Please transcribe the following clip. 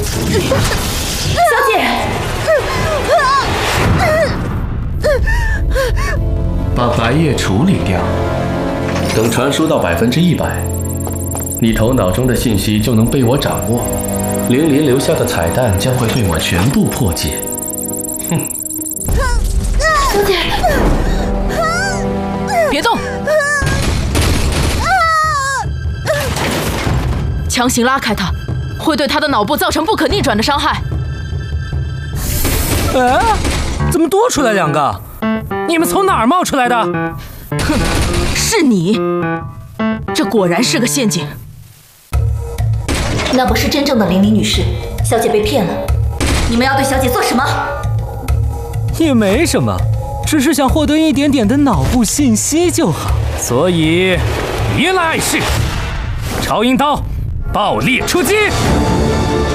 小姐， 把白夜处理掉，等传输到100%，你头脑中的信息就能被我掌握，玲玲留下的彩蛋将会被我全部破解。哼！ 小姐， 别动！强行拉开他，会对他的脑部造成不可逆转的伤害。 哎，怎么多出来2个？你们从哪儿冒出来的？ 哼，是你！这果然是个陷阱。 那不是真正的玲玲女士，小姐被骗了。你们要对小姐做什么？ 也没什么，只是想获得一点点的脑部信息就好。所以，一来是超音刀，爆裂出击！